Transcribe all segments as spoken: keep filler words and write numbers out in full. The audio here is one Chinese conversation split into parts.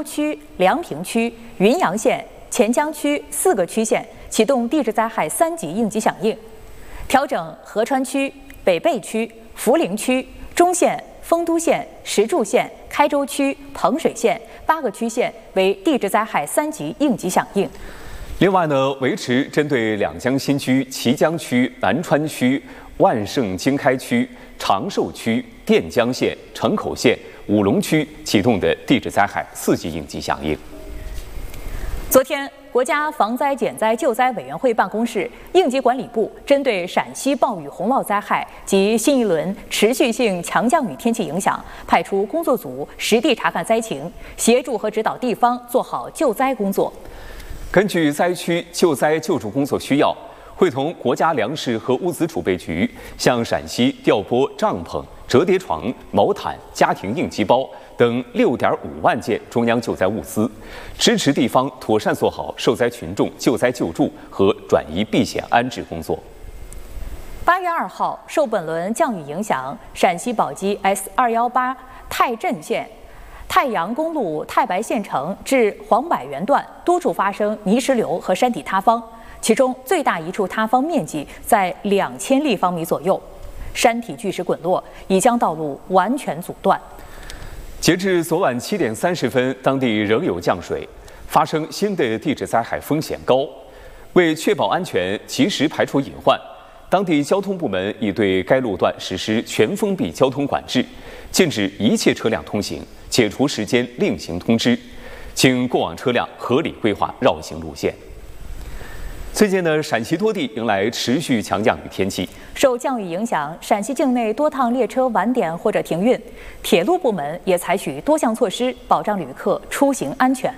州区、梁平区、云阳县、黔江区四个区县启动地质灾害三级应急响应，调整合川区、北碚区、涪陵区、忠县、丰都县、石柱县、开州区、彭水县八个区县为地质灾害三级应急响应。 另外呢，维持针对两江新区、綦江区、南川区、万盛经开区、长寿区、垫江县、城口县、五龙区启动的地质灾害四级应急响应。 昨天，国家防灾减灾救灾委员会办公室、应急管理部针对陕西暴雨洪涝灾害及新一轮持续性强降雨天气影响，派出工作组实地查看灾情，协助和指导地方做好救灾工作。 根据灾区救灾救助工作需要，会同国家粮食和物资储备局向陕西调拨帐篷、折叠床、毛毯、家庭应急包等六点五万件中央救灾物资，支持地方妥善做好受灾群众救灾救助和转移避险安置工作。 八月二号，受本轮降雨影响，陕西宝鸡 S 二一八太镇县太阳公路太白县城至黄柏园段多处发生泥石流和山体塌方，其中最大一处塌方面积在两千立方米左右，山体巨石滚落，已将道路完全阻断。 截至昨晚七点三十分，当地仍有降水，发生新的地质灾害风险高。为确保安全，及时排除隐患，当地交通部门已对该路段实施全封闭交通管制，禁止一切车辆通行，解除时间另行通知，请过往车辆合理规划绕行路线。最近呢，陕西多地迎来持续强降雨天气。 受降雨影响，陕西境内多趟列车晚点或者停运，铁路部门也采取多项措施保障旅客出行安全。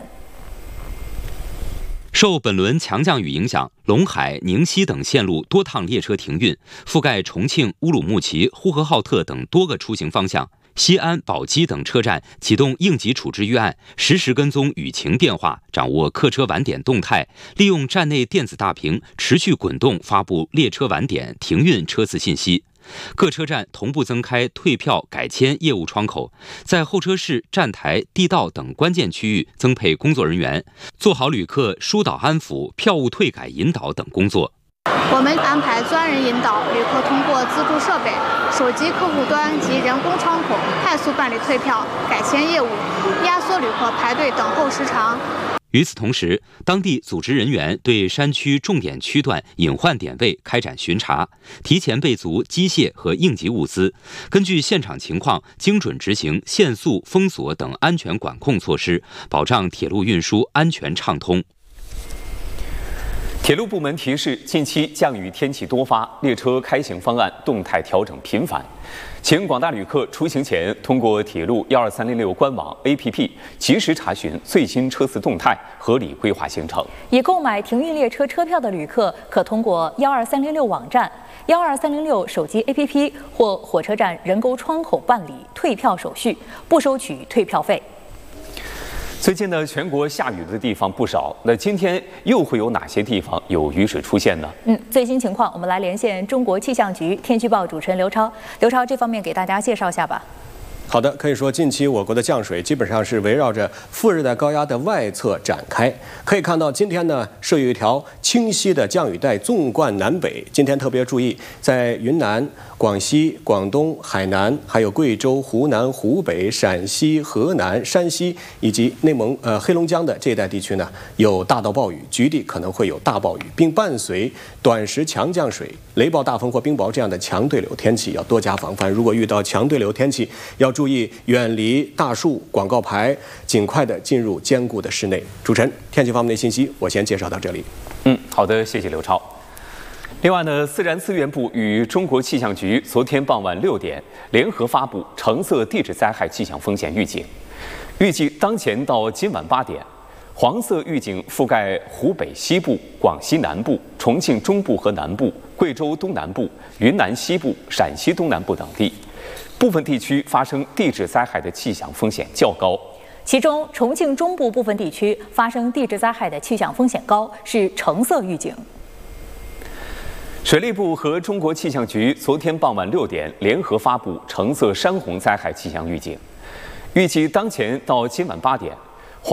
受本轮强降雨影响，陇海、宁西等线路多趟列车停运，覆盖重庆、乌鲁木齐、呼和浩特等多个出行方向。西安、宝鸡等车站启动应急处置预案，实时跟踪雨情变化，掌握客车晚点动态，利用站内电子大屏持续滚动发布列车晚点、停运车次信息。各车站同步增开退票改签业务窗口，在候车室、站台、地道等关键区域增配工作人员，做好旅客疏导安抚、票务退改引导等工作。 我们安排专人引导旅客通过自助设备、手机客户端及人工窗口快速办理退票、改签业务，压缩旅客排队等候时长。 与此同时，当地组织人员对山区重点区段隐患点位开展巡查，提前备足机械和应急物资，根据现场情况精准执行限速、封锁等安全管控措施，保障铁路运输安全畅通。 铁路部门提示，近期降雨天气多发，列车开行方案动态调整频繁，请广大旅客出行前通过铁路一二三零六官网 A P P 及时查询最新车次动态，合理规划行程。 已购买停运列车车票的旅客，可通过一二三零六网站、一二三零六手机 A P P 或火车站人沟窗口办理退票手续，不收取退票费。 最近呢，全国下雨的地方不少。那今天又会有哪些地方有雨水出现呢？ 嗯，最新情况我们来连线中国气象局天气报主持人刘超。刘超，这方面给大家介绍一下吧。 好的，可以说近期我国的降水基本上是围绕着副热带高压的外侧展开。可以看到，今天呢是有一条清晰的降雨带纵贯南北。今天特别注意，在云南、广西、广东、海南，还有贵州、湖南、湖北、陕西、河南、山西以及内蒙、呃黑龙江的这一带地区呢，有大到暴雨，局地可能会有大暴雨，并伴随短时强降水、雷暴大风或冰雹这样的强对流天气，要多加防范。如果遇到强对流天气，要注意远离大树、广告牌，尽快的进入坚固的室内。主持人，天气方面的信息我先介绍到这里。 嗯，好的，谢谢刘超。另外呢，自然资源部与中国气象局昨天傍晚六点联合发布橙色地质灾害气象风险预警，预计当前到今晚八点，黄色预警覆盖湖北西部、广西南部、重庆中部和南部、贵州东南部、云南西部、陕西东南部等地。部分地区发生地质灾害的气象风险较高， 其中重庆中部部分地区发生地质灾害的气象风险高，是橙色预警。 水利部和中国气象局昨天傍晚六点联合发布橙色山洪灾害气象预警，预计当前到今晚八点，